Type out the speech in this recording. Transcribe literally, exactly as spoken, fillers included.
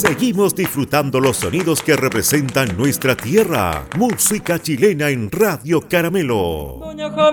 Seguimos disfrutando los sonidos que representan nuestra tierra. Música chilena en Radio Caramelo.